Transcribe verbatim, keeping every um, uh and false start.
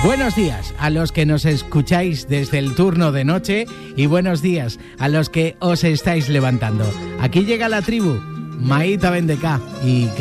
Buenos días a los que nos escucháis desde el turno de noche y buenos días a los que os estáis levantando. Aquí llega la tribu, Maíta Vendecá y